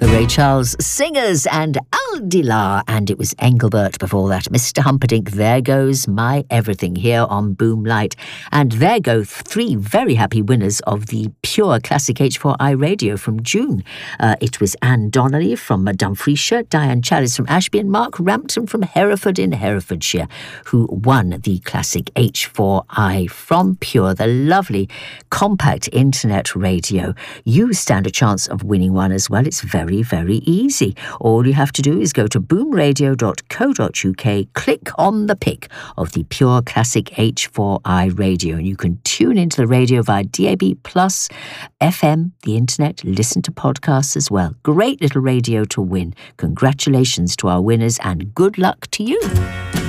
The Ray Charles Singers and Aldilar, and it was Engelbert before that. Mr. Humperdinck, There Goes My Everything, here on Boomlight. And there go three very happy winners of the Pure Classic H4I Radio from June. It was Anne Donnelly from Dumfriesshire, Diane Chalice from Ashby, and Mark Rampton from Hereford in Herefordshire, who won the Classic H4I from Pure, the lovely compact internet radio. You stand a chance of winning one as well. It's very, very easy. All you have to do is go to boomradio.co.uk, click on the pic of the Pure Classic H4I radio, and you can tune into the radio via DAB+, FM, the internet, listen to podcasts as well. Great little radio to win. Congratulations to our winners and good luck to you.